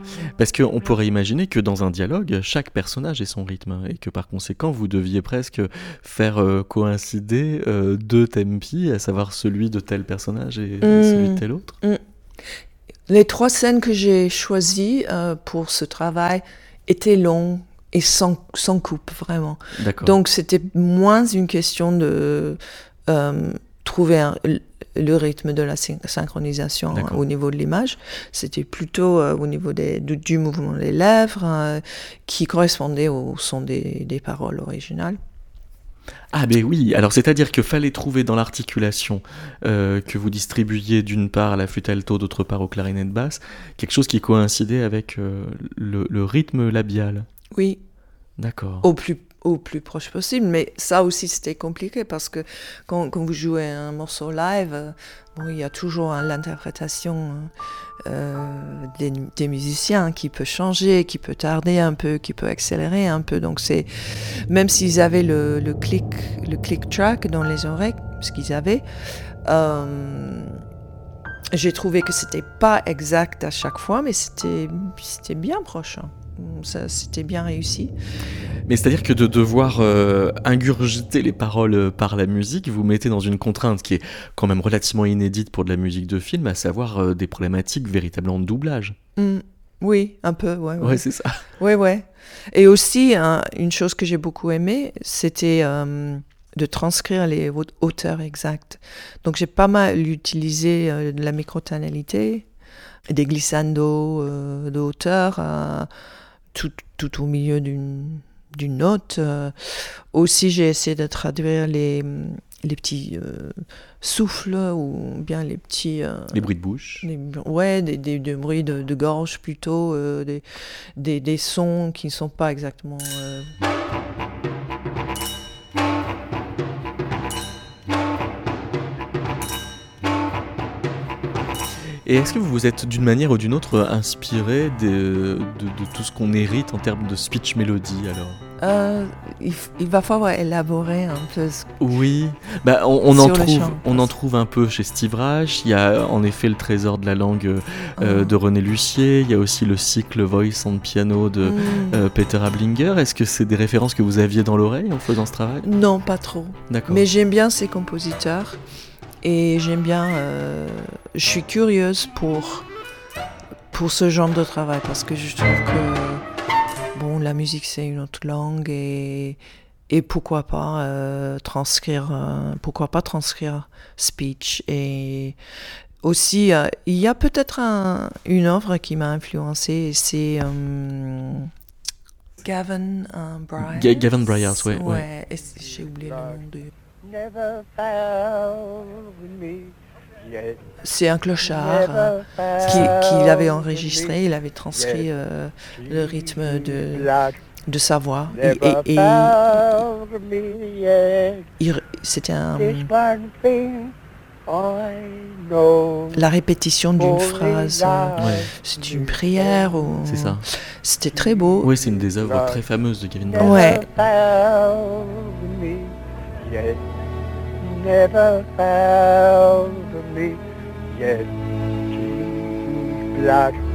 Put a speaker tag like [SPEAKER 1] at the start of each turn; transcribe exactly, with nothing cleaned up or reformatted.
[SPEAKER 1] Parce qu'on pourrait imaginer que dans un dialogue, chaque personnage ait son rythme et que par conséquent, vous deviez presque faire euh, coïncider euh, deux tempi, à savoir celui de tel personnage et
[SPEAKER 2] Mm,
[SPEAKER 1] celui de tel autre.
[SPEAKER 2] mm. Les trois scènes que j'ai choisies euh, pour ce travail étaient longues et sans, sans coupe, vraiment.
[SPEAKER 1] D'accord.
[SPEAKER 2] Donc c'était moins une question de euh, trouver un, le rythme de la syn- synchronisation
[SPEAKER 1] D'accord.
[SPEAKER 2] au niveau de l'image. C'était plutôt euh, au niveau des, du, du mouvement des lèvres euh, qui correspondait au son des, des paroles originales.
[SPEAKER 1] Ah ben oui, alors c'est-à-dire que fallait trouver dans l'articulation euh, que vous distribuiez d'une part à la flûte alto, d'autre part au clarinette basse, quelque chose qui coïncidait avec euh, le, le rythme labial.
[SPEAKER 2] Oui.
[SPEAKER 1] D'accord.
[SPEAKER 2] Au plus, au plus proche possible, mais ça aussi c'était compliqué parce que quand, quand vous jouez un morceau live, euh, bon, il y a toujours hein, l'interprétation euh, des, des musiciens qui peut changer, qui peut tarder un peu, qui peut accélérer un peu. Donc c'est même s'ils avaient le, le click, le click track dans les oreilles, ce qu'ils avaient. Euh, j'ai trouvé que c'était pas exact à chaque fois, mais c'était, c'était bien proche. Hein. Ça, c'était bien réussi.
[SPEAKER 1] Mais c'est-à-dire que de devoir euh, ingurgiter les paroles par la musique, vous mettez dans une contrainte qui est quand même relativement inédite pour de la musique de film, à savoir euh, des problématiques véritablement de doublage.
[SPEAKER 2] Mm, oui, un peu, ouais, ouais.
[SPEAKER 1] Ouais, c'est ça.
[SPEAKER 2] Ouais, ouais. Et aussi, hein, une chose que j'ai beaucoup aimée, c'était euh, de transcrire les hauteurs exactes. Donc j'ai pas mal utilisé euh, de la microtonalité, des glissandos euh, de hauteur, euh, tout, tout au milieu d'une, d'une note. Euh. Aussi, j'ai essayé de traduire les, les petits euh, souffles ou bien les petits... Euh,
[SPEAKER 1] les bruits de bouche.
[SPEAKER 2] Les, ouais, des, des, des bruits de, de gorge plutôt, euh, des, des, des sons qui ne sont pas exactement... Euh...
[SPEAKER 1] Et est-ce que vous vous êtes d'une manière ou d'une autre inspiré de, de, de tout ce qu'on hérite en termes de speech mélodie alors
[SPEAKER 2] euh, il, il va falloir élaborer un peu. Ce...
[SPEAKER 1] Oui, bah, on, on, en trouve,
[SPEAKER 2] champ,
[SPEAKER 1] on en trouve un peu chez Steve Reich. Il y a en effet le trésor de la langue euh, oh. de René Lucier. Il y a aussi le cycle Voice and Piano de mm. euh, Peter Ablinger. Est-ce que c'est des références que vous aviez dans l'oreille en faisant ce travail ?
[SPEAKER 2] Non, pas trop.
[SPEAKER 1] D'accord.
[SPEAKER 2] Mais j'aime bien ces compositeurs. Et j'aime bien, euh, je suis curieuse pour, pour ce genre de travail parce que je trouve que bon, la musique c'est une autre langue et, et pourquoi pas euh, transcrire, euh, pourquoi pas transcrire speech. Et aussi, euh, il y a peut-être un, une œuvre qui m'a influencée, c'est euh, Gavin euh, Bryars.
[SPEAKER 1] G- Gavin Bryars, ouais.
[SPEAKER 2] Ouais,
[SPEAKER 1] ouais.
[SPEAKER 2] Et j'ai oublié le nom de...
[SPEAKER 3] Never found me yet.
[SPEAKER 2] C'est un clochard euh, qui, qu'il avait enregistré, il avait transcrit euh, le rythme de, de sa voix. Et, et, et il, c'était un, la répétition d'une phrase. Euh,
[SPEAKER 1] ouais.
[SPEAKER 2] C'est une prière. Ou...
[SPEAKER 1] C'est ça.
[SPEAKER 2] C'était très beau.
[SPEAKER 1] Oui, c'est une des œuvres très fameuses de Gavin Bryars.
[SPEAKER 2] Ouais.
[SPEAKER 3] Yet, never found me yet. Jesus, blood